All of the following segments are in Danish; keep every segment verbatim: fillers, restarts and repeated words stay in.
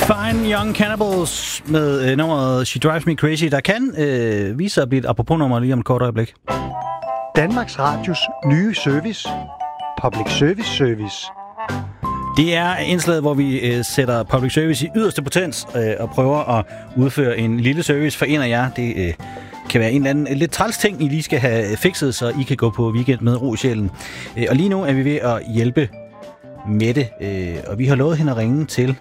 Fine Young Cannibals med øh, nummeret She Drives Me Crazy, der kan øh, vise sig at blive et apropos-nummer lige om et kort øjeblik. Danmarks Radios nye service. Public Service Service. Det er indslaget, hvor vi øh, sætter public service i yderste potens øh, og prøver at udføre en lille service for en af jer. Det øh, kan være en eller anden lidt træls ting, I lige skal have fikset, så I kan gå på weekend med ro i sjælen. Øh, og lige nu er vi ved at hjælpe Mette, øh, og vi har lovet hende at ringe til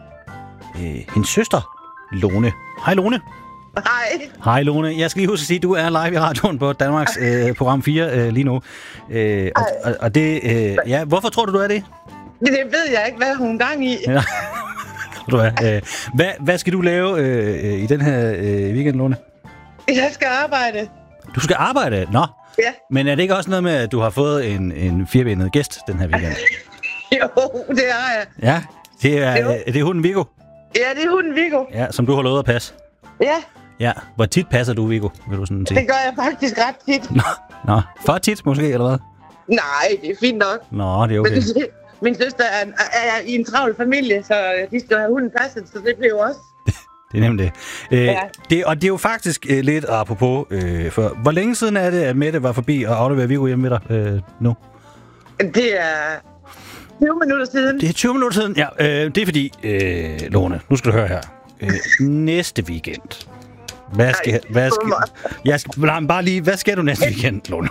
øh, hendes søster, Lone. Hej Lone. Hej. Hej Lone. Jeg skal lige huske at sige, at du er live i radioen på Danmarks øh, program fire øh, lige nu. Øh, og, og, og det, øh, ja, hvorfor tror du, du er det? Det ved jeg ikke, hvad hun gang i. Ja. Du er, øh, hvad, hvad skal du lave øh, i den her øh, weekend, Lone? Jeg skal arbejde. Du skal arbejde? Nå. Ja. Men er det ikke også noget med, at du har fået en, en firebenet gæst den her weekend? Jo, det har jeg. Ja, det er, øh, det er hunden Viggo. Ja, det er hunden Viggo. Ja, som du har lovet at passe. Ja. Ja, hvor tit passer du Viggo, vil du sådan sige? Det gør jeg faktisk ret tit. Nå, Nå. For tit måske, eller hvad? Nej, det er fint nok. Nå, det er okay. Men, min søster er, er i en travl familie, så de skal have hunden passet, så det bliver også. Det er nemlig det. Øh, ja. det. Og det er jo faktisk øh, lidt apropos, øh, for hvor længe siden er det, at Mette var forbi og afleverede Viggo hjemme med dig øh, nu? Det er tyve minutter siden. Det er tyve minutter siden, ja. Øh, det er fordi, øh, Lone, nu skal du høre her. Øh, næste weekend. Hvad skal, Ej, hvad skal, jeg skal bare lige, hvad skal du næste weekend, Lone?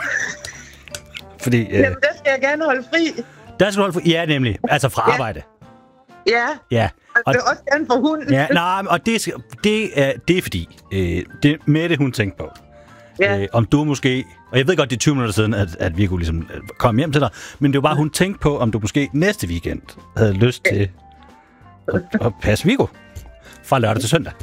Fordi, øh, Jamen, der skal jeg gerne holde fri. Der skal du holde fri? Ja, nemlig. Altså fra arbejde. Ja. Ja. Og det er også gerne for hunden. Ja, nej, og det, skal, det, er, det er fordi, øh, det Mette, hun tænkte på. Ja. Øh, om du måske, og jeg ved godt, det er tyve minutter siden, at, at vi kunne ligesom komme hjem til dig, men det var bare, hun tænkte på, om du måske næste weekend havde lyst til at, at passe Viggo fra lørdag til søndag.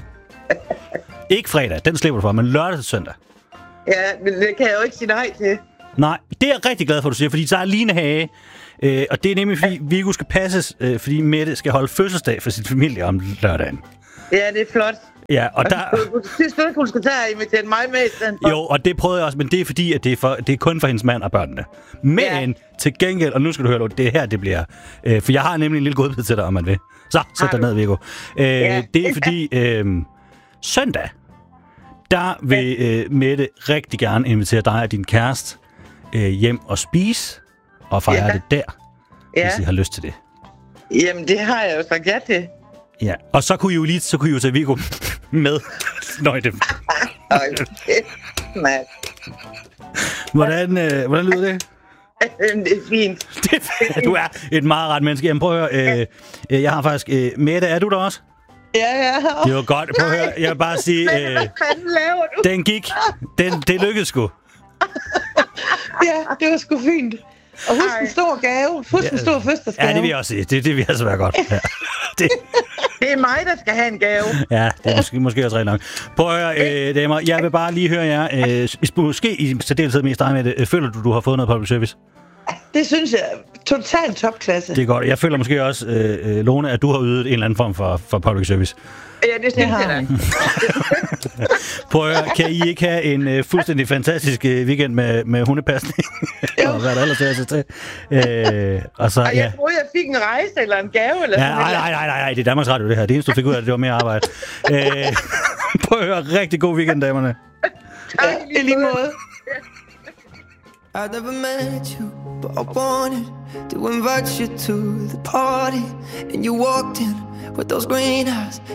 Ikke fredag, den slipper du for, men lørdag til søndag. Ja, men det kan jeg jo ikke sige nej til. Nej, det er jeg rigtig glad for, at du siger, fordi så er Line Hage, øh, og det er nemlig, fordi Viggo skal passes, øh, fordi Mette skal holde fødselsdag for sin familie om lørdagen. Ja, det er flot. Ja, og der... Synes du ikke, hun skulle tage og invitere mig med i stedet for? Jo, og det prøvede jeg også, men det er fordi, at det er, for, det er kun for hendes mand og børnene. Men ja. Til gengæld, og nu skal du høre, det er her, det bliver... Øh, for jeg har nemlig en lille godbid til dig, om man vil. Så, sæt dig ned, Viggo. Øh, ja. Det er fordi, øh, søndag, der vil øh, Mette rigtig gerne invitere dig og din kæreste øh, hjem og spise, og fejre ja. det der, ja. hvis I har lyst til det. Jamen, det har jeg jo sagt ja til. Ja, og så kunne I jo lige så kunne I jo tage Viggo med. Nøj, det. Hvordan, øh, hvordan lyder det? Det er fint. Det er fint. Du er et meget ret menneske. Jamen, prøv at høre. Øh, øh, jeg har faktisk... Øh, Mette, er du der også? Ja, ja. Det var godt. Prøv at høre. Jeg vil bare sige... Øh, hvad fanden laver du? Den gik. Den, det lykkedes sgu. Ja, det var sgu fint. Og husk en stor gave. Husk en stor fødselsdagsgave. Ja, det vil jeg også sige. Det, det vil altså være godt. Ja. Det. det er mig, der skal have en gave. Ja, det er måske, måske også rigtig nok. Prøv at høre, øh, damer. Jeg vil bare lige høre jer. Øh, måske i særdeleshed mest dig med det. Føler du, du har fået noget public service? Det synes jeg totalt topklasse. Det er godt. Jeg føler måske også, øh, Lone, at du har ydet en eller anden form for, for public service. Ja, det synes jeg. Prøv at høre, kan I ikke have en øh, fuldstændig fantastisk øh, weekend med, med hundepasning? Og hvad er der ellers er til? Øh, og så, og jeg ja. troede, jeg fik en rejse eller en gave. Eller ja, nej, nej, nej, nej, det er Danmarks Radio, det her. Det eneste, du fik ud af det, det var mere arbejde. øh, prøv at høre, rigtig god weekend, damerne. Tak, i lige måde. I never met you, but I wanted to invite you to the party. And you walked in with those green eyes,